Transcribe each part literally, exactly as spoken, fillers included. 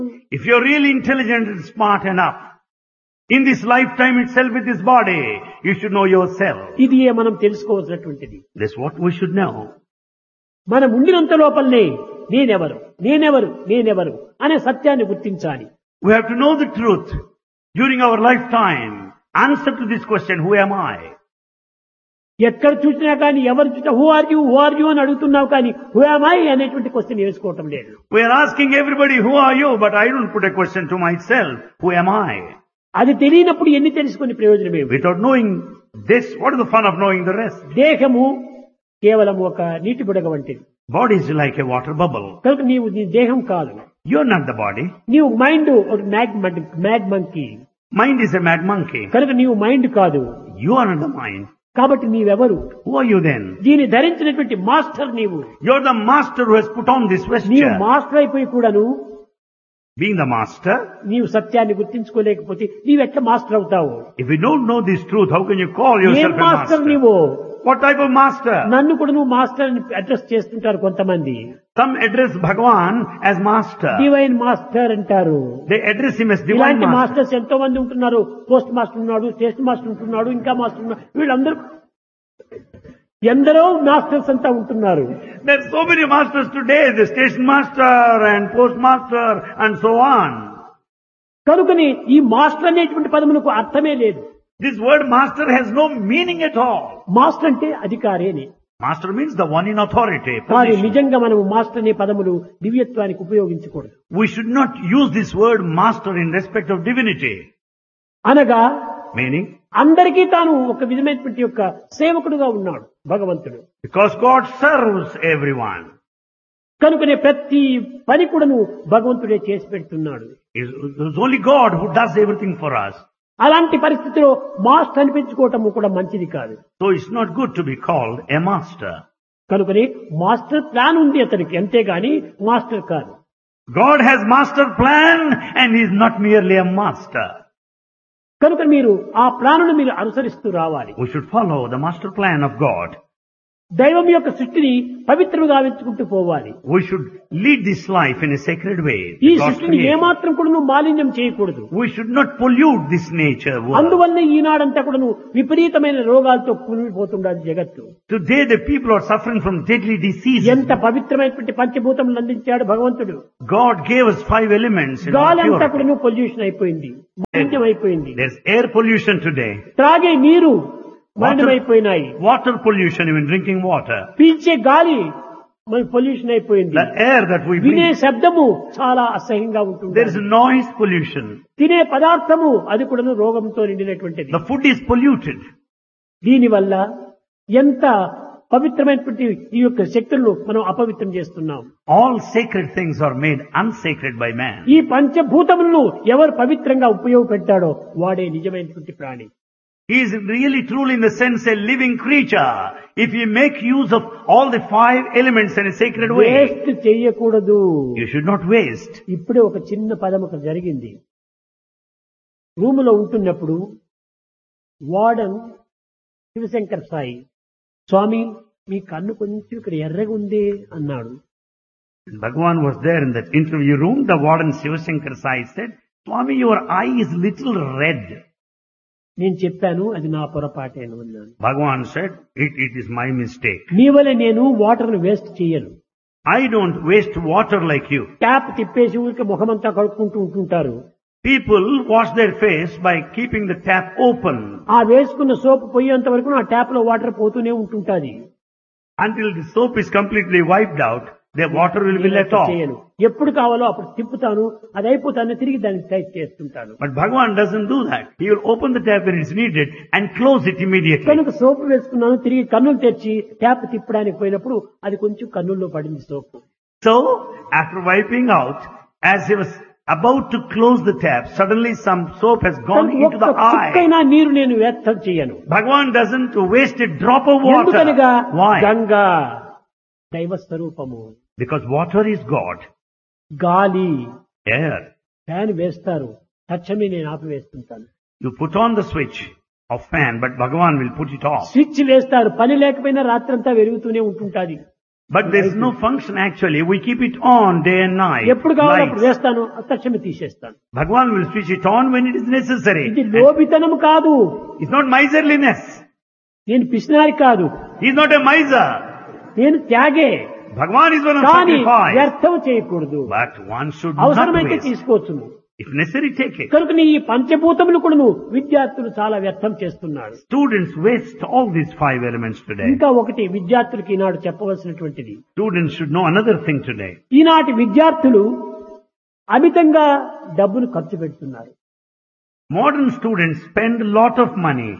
If you're really intelligent and smart enough, in this lifetime itself with this body, you should know yourself. ఇది మనం తెలుసుకోవాల్సినటువంటిది. That's what we should know. మనం ఉండినంత లోపలనే నేనెవరు నేనెవరు నేనెవరు అనే సత్యాన్ని గుర్తించాలి. We have to know the truth during our lifetime. Answer to this question, who am I? ఎక్కడ చూసినా కానీ ఎవరు చూసినా who are you who are you అని అడుగుతున్నావు కానీ హూ ఆమ్ ఐ అనేటువంటి క్వశ్చన్ వేసుకోవటం లేదు. We are asking everybody, who are you? But I don't put a question to myself, who am I? అది తెలియనప్పుడు ఎన్ని తెలుసుకునే ప్రయోజనం ఏమి? Without knowing this, what is the fun of knowing the rest? దేహము కేవలం ఒక నీటి బుడగ వంటిది. Body is like a water bubble. కనుక నీవు నీ దేహం కాదు. You're not the body. నీవు మైండ్ ఒక మ్యాగ్ మ్యాగ్ monkey. Mind is a mad monkey. కనుక నీవు మైండ్ కాదు. You are not the mind. కాబట్టి నీవెవరు? Who are you then? దీన్ని ధరించినటువంటి మాస్టర్ నీవు. You're the master who has put on this నీవు vesture. మాస్టర్ అయిపోయి కూడాను Being the master, నీవు సత్యాన్ని గుర్తించుకోలేకపోతే నీవెట్లా మాస్టర్ అవుతావు? if you don't know this truth, how can you call ఏం yourself a మాస్టర్ master? నీవు? What type of master? నన్ను కూడా నువ్వు మాస్టర్ అని అడ్రస్ చేస్తుంటారు కొంతమంది. Some address Bhagavan as master. Divine master అంటారు. They address him as divine ఇలాంటి master. మాస్టర్స్ ఎంతో మంది ఉంటున్నారు. పోస్ట్ మాస్టర్ ఉన్నాడు, స్టేషన్ మాస్టర్ ఉంటున్నాడు, ఇంకా మాస్టర్ ఉన్నాడు. వీళ్ళందరూ ఎందరో మాస్టర్స్ అంతా ఉంటున్నారు. There are so many masters today, the station master and postmaster and so on. కనుకని ఈ మాస్టర్ అనేటువంటి పదమునకు అర్థమే లేదు. This word master has no meaning at all. Master అంటే అధికారి అని. Master means the one in authority. కానీ position. నిజంగా మనము మాస్టర్ అనే పదములు దివ్యత్వానికి ఉపయోగించకూడదు. We should not use this word master in respect of divinity. అనగా Meaning, అందరికీ తాను ఒక విధమైనటువంటి యొక్క సేవకుడుగా ఉన్నాడు భగవంతుడు. because God serves everyone. కనుకనే ప్రతి పని కూడాను భగవంతుడే చేసి పెడుతున్నాడు. It's only God who does everything for us. అలాంటి పరిస్థితిలో మాస్టర్ అనిపించుకోవటం కూడా మంచిది కాదు. So it's not good to be called a master. కనుకనే మాస్టర్ ప్లాన్ ఉంది అతనికి, అంతేగాని మాస్టర్ కాదు. God has master plan and he is not merely a master. కనుక మీరు ఆ ప్లానును మీరు అనుసరిస్తూ రావాలి. We should follow the master plan of God. దైవం యొక్క సృష్టిని పవిత్రముగా గావించుకుంటూ పోవాలి. We should lead this life in a sacred way. ఈ God's సృష్టిని creation. ఏమాత్రం కూడా నువ్వు మాలిన్యం చేయకూడదు. We should not pollute this nature world. అందువల్ల ఈనాడంతా కూడా నువ్వు విపరీతమైన రోగాలతో కూలిపోతుండాలి జగత్తు. Today the people are suffering from deadly diseases. ఎంత పవిత్రమైనటువంటి పంచభూతములు అందించాడు భగవంతుడు. God gave us five elements in our గాలంతా కూడా purity. నువ్వు పొల్యూషన్ అయిపోయింది, మాలిన్యం అయిపోయింది. There's air pollution today. త్రాగే నీరు మలినమైపోయినాయి. Water pollution, even drinking water. పీల్చే గాలి మరి పొల్యూషన్ అయిపోయింది. The air that we వినే breathe. శబ్దము చాలా అసహ్యంగా ఉంటుంది. There is noise pollution. తినే పదార్థము అది కూడా రోగంతో నిండినటువంటిది. The food is polluted. దీనివల్ల ఎంత పవిత్రమైనటువంటి ఈ యొక్క శక్తులను మనం అపవిత్రం చేస్తున్నాం. All sacred things are made unsacred by man. ఈ పంచభూతములను ఎవరు పవిత్రంగా ఉపయోగపెట్టాడో వాడే నిజమైనటువంటి ప్రాణి. He is really truly in the sense a living creature. If you make use of all the five elements in a sacred way, waste చేయకూడదు. you should not waste. ఇప్పుడే ఒక చిన్న పదం ఒక జరిగింది. రూములో ఉంటున్నప్పుడు వార్డన్ శివశంకర్ సాయి, స్వామి మీ కన్ను కొంచెం ఇక్కడ ఎర్రగా ఉంది అన్నాడు. Bhagavan was there in that interview room. The warden Shivashankar Sai said, Swami, your eye is little red. నేను చెప్పాను అది నా పొరపాటేను అన్నాను. Bhagavan said, it, it is my mistake. నీ వల్ల నేను వాటర్ ను వేస్ట్ చేయను. I don't waste water like you. Tap తిప్పేసి ఊరికి ముఖమంతా కడుక్కుంటూ ఉంటుంటారు. People wash their face by keeping the tap open. ఆ వేసుకున్న సోప్ పోయేంత వరకు ఆ ట్యాప్ లో వాటర్ పోతూనే ఉంటుంటాది. Until the soap is completely wiped out, the water will be let off. చేయను. ఎప్పుడు కావాలో అప్పుడు తిప్పుతాను, అది అయిపోతాను తిరిగి దాన్ని టైట్ చేస్తుంటాను. But Bhagavan doesn't do that. He will open the tap when it's needed and close it immediately. కనుక సోప్ వేసుకున్నాను, తిరిగి కన్నులు తెచ్చి ట్యాప్ తిప్పడానికి పోయినప్పుడు అది కొంచెం కన్నుల్లో పడింది soap. So, after wiping out, as he was about to close the tap, suddenly some soap has gone into the eye. చుక్కైనా నీరు నేను వ్యర్థం చేయను. Bhagavan doesn't waste a drop of water. ఎందుకనగా Why? గంగా దైవ స్వరూపము. Because water is God. గాలి Air. Fan వేస్తారు, తక్షణమే నేను ఆపివేస్తుంటాను. You put on the switch of fan, but Bhagavan will put it off. Switch వేస్తారు, పని లేకపోయినా రాత్రంతా వెలుగుతూనే ఉంటుంటాది. But there's no function actually. We keep it on day and night. ఎప్పుడు కావాలో అప్పుడు Lights. వేస్తాను, తక్షణమే తీసేస్తాను. Bhagavan will switch it on when it is necessary. ఇది లోభితనం కాదు, It's not miserliness. నేను పిసినారి కాదు, He's not a miser. నేను త్యాగే. Bhagavan is one of కానీ sacrifice. వ్యర్థం చేయకూడదు. But one should not అవసరమైతే waste. తీసుకోవచ్చును. If necessary, take it. కనుక ఈ పంచభూతములు కూడాను విద్యార్థులు చాలా వ్యర్థం చేస్తున్నారు. Students waste all these five elements today. ఇంకా ఒకటి విద్యార్థులకి ఈనాడు చెప్పవలసినటువంటిది, Students should know another thing today. ఈనాటి విద్యార్థులు అమితంగా డబ్బును ఖర్చు పెడుతున్నారు. Modern students spend a lot of money.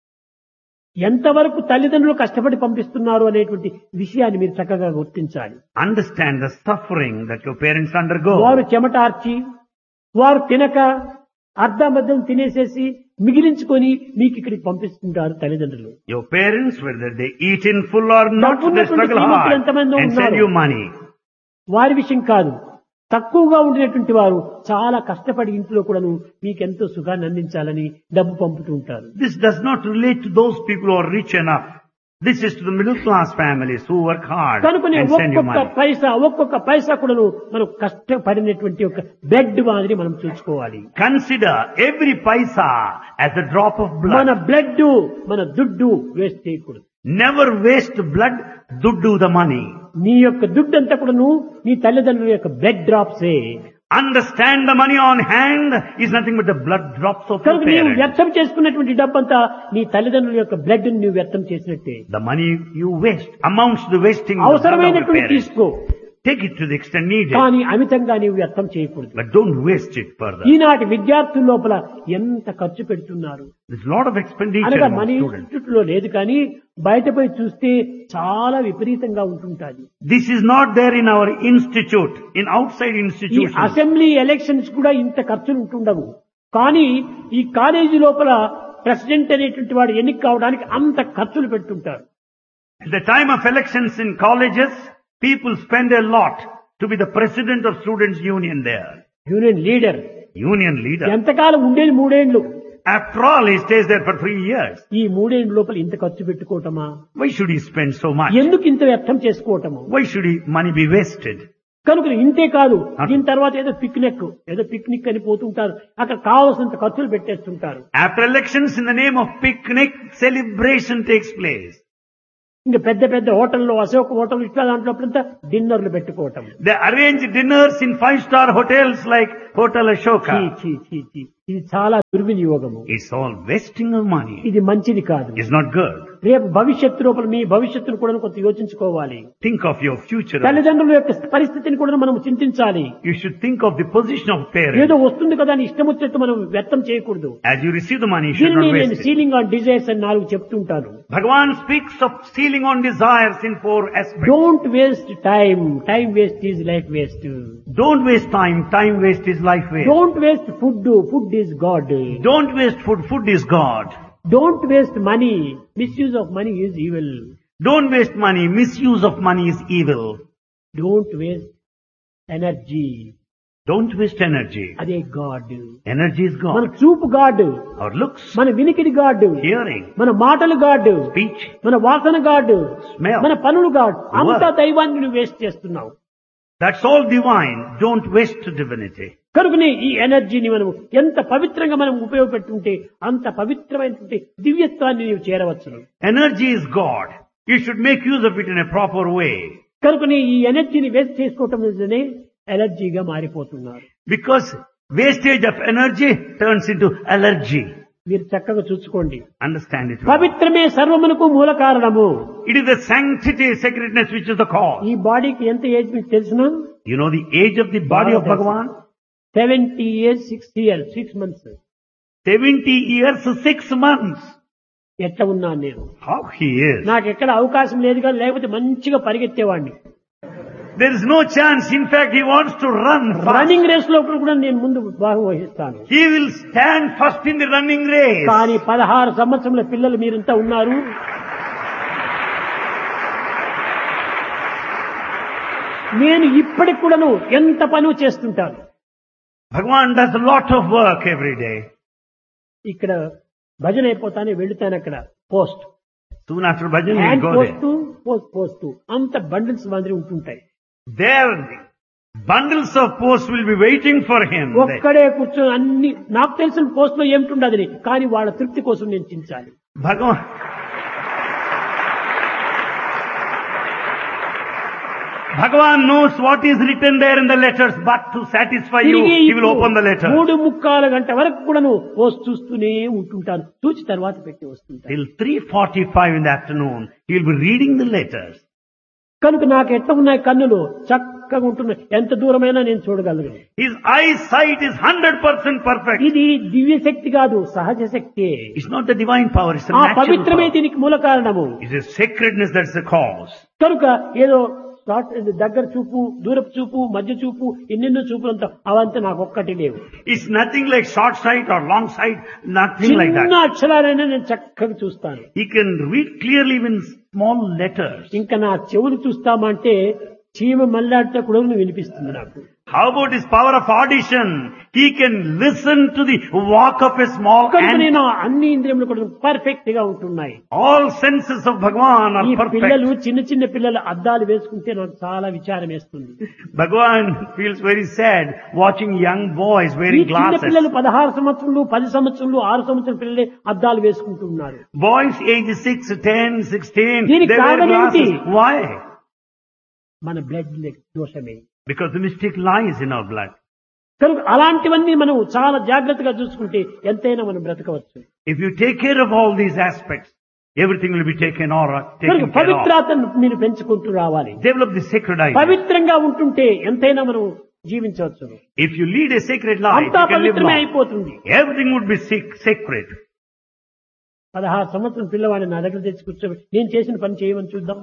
ఎంతవరకు తల్లిదండ్రులు కష్టపడి పంపిస్తున్నారు అనేటువంటి విషయాన్ని మీరు చక్కగా గుర్తించాలి. Understand the suffering that your parents undergo. వారు చెమటార్చి, వారు తినక అర్ధమద్దం తినేసేసి మిగిలించుకొని మీకు ఇక్కడికి పంపిస్తుంటారు తల్లిదండ్రులు. Your parents, whether they eat in full or not, they డబ్బున్నటువంటి struggle శ్రీమంతులు hard ఎంతమందో and send ఉన్నారు. you money. వారి విషయం కాదు, తక్కువగా ఉండినటువంటి వారు చాలా కష్టపడి ఇంట్లో కూడాను మీకెంతో సుఖాన్ని అందించాలని డబ్బు పంపుతూ ఉంటారు. This does not relate to those people who are rich enough. This is to the middle class families who work hard కనుకనే and send you ఒక్కొక్క money. పైసా ఒక్కొక్క పైసా కూడాను మనం కష్టపడినటువంటి ఒక బెడ్ మాదిరి మనం చూసుకోవాలి. Consider every paisa as a drop of మన blood. బ్లడ్ మన దుడ్డు వేస్ట్ చేయకూడదు. Never waste blood, duddu the money. నీ యొక్క దుడ్డు అంతా కూడాను నీ తల్లిదండ్రుల యొక్క blood డ్రాప్సే. Understand the money on hand is nothing but the blood drops of your కనుక నీవు parents. వ్యర్థం చేసుకున్నటువంటి డబ్బంతా నీ తల్లిదండ్రుల యొక్క బ్లడ్ ని నువ్వు వ్యర్థం చేసినట్టే. The money you waste amounts to the wasting of the blood of your అవసరమైనటువంటి parents. తీసుకో, Take it to the extent needed, కానీ అమితంగా నీవు వ్యర్థం చేయకూడదు. but don't waste it further. ఈనాటి విద్యార్థుల లోపల ఎంత ఖర్చు పెడుతున్నారు There's a lot of expenditure అనగా among మన students. ఇన్స్టిట్యూట్ లో లేదు, కానీ బయటపై చూస్తే చాలా విపరీతంగా ఉంటుంటాది. This is not there in our institute, in outside ఈ institutions. అసెంబ్లీ ఎలక్షన్స్ కూడా ఇంత ఖర్చులు ఉంటుండవు, కానీ ఈ కాలేజీ లోపల ప్రెసిడెంట్ అనేటువంటి వాడు ఎన్నిక కావడానికి అంత ఖర్చులు పెడుతుంటారు. At the time of elections in colleges, people spend a lot to be the president of students' union there. Union leader Union leader. ఎంతకాలం ఉండేది మూడేండ్లు. After all, he stays there for three years. ఈ మూడేండ్ల లోపల ఇంత ఖర్చు పెట్టుకోవటమా? Why should he spend so much? ఎందుకు ఇంత వ్యర్థం చేసుకోవటము? Why should he, money be wasted? కనుక ఇంతే కాదు, దీని తర్వాత ఏదో పిక్నిక్ ఏదో పిక్నిక్ అని పోతుంటారు, అక్కడ కావాల్సినంత ఖర్చులు పెట్టేస్తుంటారు. After elections, in the name of picnic, celebration takes place. ఇంకా పెద్ద పెద్ద హోటల్లో, అశోక్ హోటల్ ఇట్లా దాంట్లో అంతా డిన్నర్లు పెట్టుకోవటం. They arrange dinners in five-star hotels like Hotel చీ, Ashoka. చీ, చీ, చీ. ఇది చాలా దుర్వినియోగము. It's all wasting of money. ఇది మంచిది కాదు. It's not good. రేపు భవిష్యత్తు లోపల మీ భవిష్యత్తును కూడా కొంత యోచించుకోవాలి. Think of your future. తల్లిదండ్రుల యొక్క పరిస్థితిని కూడా మనం చింతించాలి. You should think of the position of ఏదో parents. వస్తుంది కదా అని ఇష్టం వచ్చినట్టు మనం వ్యర్థం చేయకూడదు. As you receive the money, you should దీనిని not నేను waste it. Ceiling on desires అని నాలుగు చెప్తుంటాను. Bhagavan speaks of sealing on desires in four aspects. Don't waste time, time waste is life waste. Don't waste time. Time waste is life waste. Don't waste food, food is God. Don't waste food. Food is God. Don't waste money, misuse of money is evil. Don't waste money. Misuse of money is evil. Don't waste energy, Don't waste energy. అదే God. Energy is మన God. చూపు God, Our looks, మన వినికిడి God, hearing, మన మాటలు God, speech, మన వాసన God, smell. మన పనులు గాడ్. అంతా Work. దైవాన్ని నువ్వు వేస్ట్ చేస్తున్నావు. That's all divine. Don't waste divinity. కనుకనే ఈ ఎనర్జీని మనం ఎంత పవిత్రంగా మనం ఉపయోగపెట్టుంటే అంత పవిత్రమైనటువంటి దివ్యత్వాన్ని నీవు చేరవచ్చును. Energy is God. You should make use of it in a proper way. కనుకనే ఈ ఎనర్జీని వేస్ట్ చేసుకోవటం వల్లనే ఎలర్జీగా మారిపోతున్నారు. Because wastage of energy turns into allergy. మీరు చక్కగా చూసుకోండి. Understand it. పవిత్రమే సర్వమునకు మూల కారణము. It is the sanctity, sacredness which is the cause. ఈ బాడీకి ఎంత ఏజ్ మీకు తెలుసునా? You know the age of the body of Bhagavan? Seventy years six years six months. seventy years, six months. ఎట్లా ఉన్నాను నేను? How he is. నాకు ఎక్కడ అవకాశం లేదు కానీ, లేకపోతే మంచిగా పరిగెత్తేవాడిని. There is no chance. In fact, he wants to run fast. Running race లో కూడా నేను ముందు భాగం వహిస్తాను. He will stand first in the running race. కానీ పదహారు సంవత్సరముల పిల్లలు మీరంతా ఉన్నారు. నేను ఇప్పటికి కూడాను ఎంత పని చేస్తుంటాను. Bhagavan does a lot of work every day. ఇక్కడ భజన అయిపోతానే వెళుతాను అక్కడ post. Soon after bhajan, we hand go పోస్తూ there. పోస్ట్ పోస్తూ అంత బండిల్స్ మాదిరి ఉంటుంటాయి. There, bundles of posts will be waiting for him. there. ఒక్కడే కూర్చొని అన్ని నాకు తెలిసిన పోస్ట్ లో ఏమిటుండదని కానీ వాళ్ళ తృప్తి కోసం నేను చించాలి. Bhagavan, Bhagavan knows what is written there in the letters, but to satisfy you, తిరిగి he will open the letter. మూడు ముక్కాల గంట వరకు కూడాను పోస్ట్ చూస్తూనే ఉంటుంటాను. చూచి తర్వాత పెట్టి వస్తుంటాను. Till three forty-five in the afternoon, he will be reading the letters. కనుక నాకు ఎట్లా ఉన్నాయి కన్నులు చక్కగా ఉంటున్నాయి. ఎంత దూరమైనా నేను చూడగలను. His eyesight is one hundred percent perfect. ఇది దివ్య శక్తి కాదు, సహజ శక్తి. It's not the divine power, it's the ఆ natural పవిత్రమే power. దీనికి మూల కారణము. It's a sacredness that's the cause. కనుక ఏదో షార్ట్ దగ్గర చూపు, దూరపు చూపు, మధ్య చూపు, ఎన్నెన్నో చూపులంతా అవంతా నాకు ఒక్కటి లేవు. It's nothing like short sight or long sight, nothing like చిన్న that. అక్షరాలైనా నేను చక్కగా చూస్తాను. He can read clearly even small letters. ఇంకా నా చెవులు చూస్తామంటే చీమ మల్లాడితే కూడా వినిపిస్తుంది నాకు. How about his power of audition? He can listen to the walk of a small కనుక ant. నేను అన్ని ఇంద్రియములు కూడా పర్ఫెక్ట్ గా ఉంటున్నాయి. All senses of Bhagavan ఈ are పిల్లలు perfect. చిన్న చిన్న పిల్లలు అద్దాలు వేసుకుంటే నాకు చాలా విచారం వేస్తుంది. Bhagavan feels very sad watching young boys ఈ wearing చిన్న glasses. పిల్లలు పదహారు సంవత్సరాలు పది సంవత్సరాలు ఆరు సంవత్సరాల పిల్లలే అద్దాలు వేసుకుంటున్నారు. Boys age six, ten, sixteen, they దీనికి wear కారణం ఏమిటి? glasses. Why? మన blood దోషమే. Because the mystic lies in our blood. కనుక అలాంటివన్నీ మనం చాలా జాగ్రత్తగా చూసుకుంటే ఎంతైనా మనం బ్రతకవచ్చు. If you take care of all these aspects, everything will be taken or కనుక taken care of. పవిత్రతను మీరు పెంచుకుంటూ రావాలి. Develop the sacred idea. పవిత్రంగా ఉంటుంటే ఎంతైనా మనం జీవించవచ్చు. If you lead a sacred life, అంతా you can live పవిత్రమే long. అయిపోతుంది. Everything would be sac- sacred. పదహారు సంవత్సరం పిల్లవాడిని నా దగ్గర తెచ్చి కూర్చోబెట్టి నేను చేసిన పని చేయమని చూద్దాం.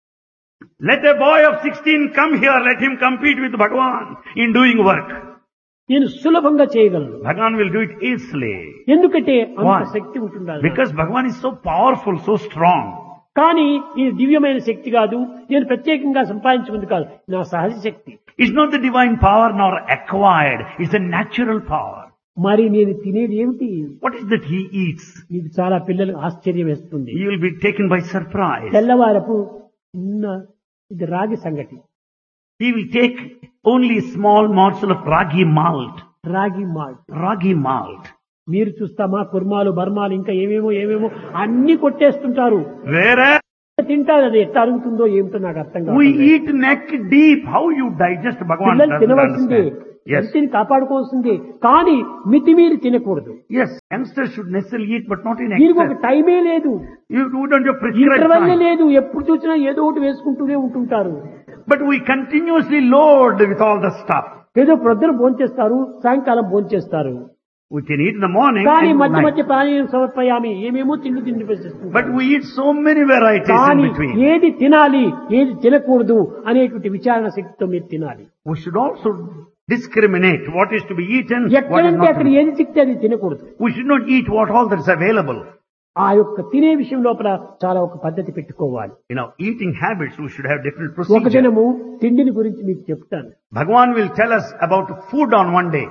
Let a boy of sixteen come here, let him compete with Bhagavan in doing work. నేను సులభంగా చేయగలను. Bhagavan will do it easily. ఎందుకంటే అంత Why? శక్తి ఉంటుండాలి. Because Bhagavan is so powerful, so strong. కానీ ఇది దివ్యమైన శక్తి కాదు, నేను ప్రత్యేకంగా సంపాదించుకుంది కాదు, నా సహజ శక్తి. It's not the divine power nor acquired, it's a natural power. మరి నేను తినేది ఏమిటి? What is that he eats? ఇది చాలా పిల్లలకు ఆశ్చర్యం వేస్తుంది. He will be taken by surprise. తెల్లవారపు చిన్న ఇది రాగి సంగటి. He will take only small morsel of ragi malt. రాగి మాల్ట్. Ragi malt. మీరు చూస్తామా కుర్మాలు బర్మాలు ఇంకా ఏమేమో ఏమేమో అన్ని కొట్టేస్తుంటారు. Whereas తింటారు, అది ఎట్లా అరుగుతుందో ఏమిటో నాకు అర్థం we కాదు. eat neck deep. How you digest Bhagavan పిల్లలు doesn't తినవలసిందే, understand. Yes. హెల్త్ని కాపాడుకోవాల్సిందే, కానీ మితిమీరి తినకూడదు. Yes. Youngsters should necessarily eat, but not in దీనికి ఒక excess. టైమే లేదు, You do it on your prescribed interval time. లేదు, ఎప్పుడు చూసినా ఏదో ఒకటి వేసుకుంటూనే ఉంటుంటారు. But we continuously load with all the stuff. ఏదో ప్రొద్దున భోంచేస్తారు, సాయంకాలం భోంచేస్తారు, We can eat in the morning కానీ and మధ్య night. మధ్య ప్రాణాయామం సమర్పయామి ఏమేమో తిండి తిండి వేసేస్తుంటారు. But we eat so many varieties in కానీ between. ఏది తినాలి ఏది తినకూడదు అనేటువంటి విచారణ శక్తితో మీరు తినాలి. We should also discriminate what is to be eaten, what is ఎక్కడంటే not to అక్కడ be. ఏది చిక్తే అది తినకూడదు. We should not eat what all that's available. ఆ యొక్క తినే విషయం లోపల చాలా ఒక పద్ధతి పెట్టుకోవాలి. In our eating habits, we should have different ఒక procedures. దినము తిండిని గురించి మీకు చెప్తాను. Bhagavan will tell us about food on one day.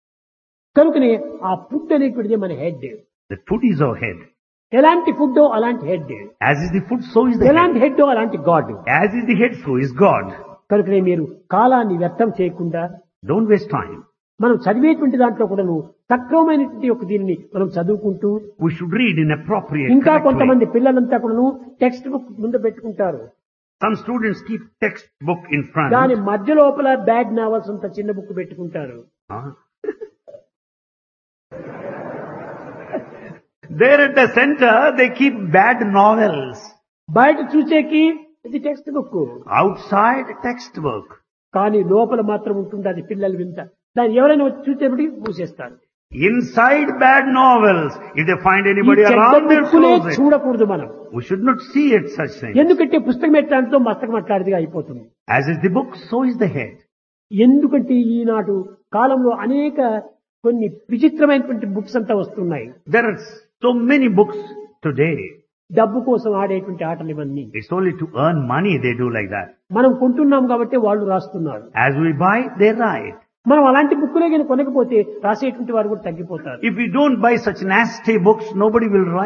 కనుకనే ఆ ఫుడ్ అనేటువంటిది మన head. The food is our head. ఎలాంటి ఫుడ్ అలాంటి head, As is the food, so is the ఎలాంటి head. హెడ్ అలాంటి God. As is the head, so is God. కనుకనే మీరు కాలాన్ని వ్యర్థం చేయకుండా Don't waste time. మనం చదివేటువంటి దాంట్లో కూడాను సక్రమమైనటువంటి ఒక దీనిని మనం చదువుకుంటూ, We should read in appropriate, ఇంకా correct way. కొంతమంది పిల్లలంతా కూడాను టెక్స్ట్ బుక్ ముందు పెట్టుకుంటారు, Some students keep textbook in front. దాని మధ్య లోపల బ్యాడ్ నావల్స్ అంత చిన్న బుక్ పెట్టుకుంటారు. Huh? There at the center, they keep bad novels. బయట చూసేకి ఇది టెక్స్ట్ బుక్, Outside, textbook. కానీ లోపల మాత్రం ఉంటుంది అది పిల్లలు వింత. దాన్ని ఎవరైనా వచ్చి చూసేప్పటికి మూసేస్తారు. Inside bad novels, if they find ఈ anybody చెడ్డ around, they'll బుక్కులే close it. చూడకూడదు మనం. We should not see it such things. ఎందుకంటే పుస్తకం ఎట్లాంటిదో మస్తకం అట్లాంటిదిగా అయిపోతుంది. As is the book, so is the head. ఎందుకంటే ఈనాడు కాలంలో అనేక కొన్ని విచిత్రమైనటువంటి బుక్స్ అంతా వస్తున్నాయి. There are so many books today. డబ్బు కోసం ఆడేటువంటి ఆటలు ఇవన్నీ. It's only to earn money they do like that. మనం కొంటున్నాం కాబట్టి వాళ్ళు రాస్తున్నారు. As we buy, they write. మనం అలాంటి బుక్కులే కానీ కొనకపోతే రాసేటువంటి వారు కూడా తగ్గిపోతారు. If we don't buy such nasty books, nobody will write it.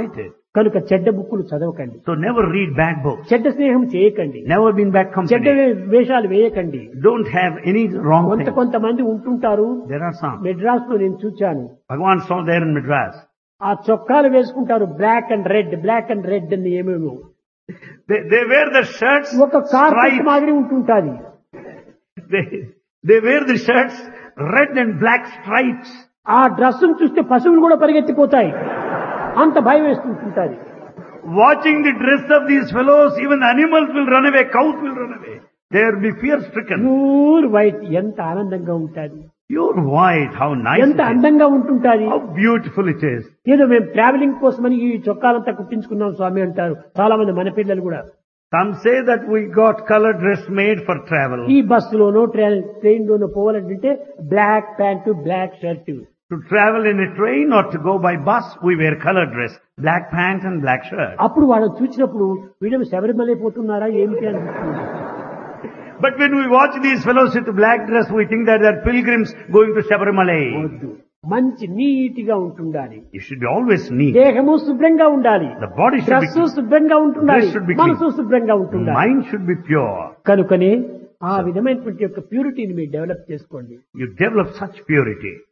కనుక చెడ్డ బుక్కులు చదవకండి, So never read bad books. చెడ్డ స్నేహం చేయకండి, Never be in bad చెడ్డ company. వే- వేషాలు వేయకండి. Don't have any wrong కొంత thing. కొంతమంది ఉంటుంటారు. There are some. మెడ్రాస్ లో నేను చూచాను. Bhagavan saw there in Madras. ఆ చొక్కాలు వేసుకుంటారు black and red, black and red అని ఏమేమో. They, they wear the shirts, ఒక కార్పెట్ stripes. మాదిరి ఉంటుంటాది. They, they wear the shirts, red and black stripes. ఆ డ్రెస్ చూస్తే పశువులు కూడా పరిగెత్తిపోతాయి, అంత భయం వేస్తుంటుంటాది. Watching the dress of these fellows, even animals will run away, cows will run away. They will be fear stricken. Pure white ఎంత ఆనందంగా ఉంటాది, Pure white, how nice ఎంత it is. అందంగా ఉంటుంటాది. How beautiful it is. ఏదో మేము travelling కోసమని ఈ చొక్కాలంతా కుట్టించుకున్నాం స్వామి అంటారు చాలా మంది మన పిల్లలు కూడా. Some say that we got color dress made for travel. ఈ బస్సులోనో ట్రైన్ ట్రైన్ లోనో పోవాలంటే black pant black shirt. To travel in a train or to go by bus, we wear color dress, black pant and black shirt. అప్పుడు వాళ్ళని చూసినప్పుడు వీళ్ళు శబరిమల పోతున్నారా ఏమిటి అనిపిస్తుంది. But when we watch these fellows with black dress, we think that they're pilgrims going to Sabarimala. వద్దు, మంచి నీటిగా ఉంటుండాలి, You should be always neat. దేహము శుభ్రంగా ఉండాలి, The body should be dress శుభ్రంగా ఉంటుండాలి, Dress should be clean. మనసు శుభ్రంగా ఉంటుండాలి. Mind should be pure. కనుకనే ఆ విధమైనటువంటి యొక్క ప్యూరిటీని మీరు డెవలప్ చేసుకోండి. You develop such purity.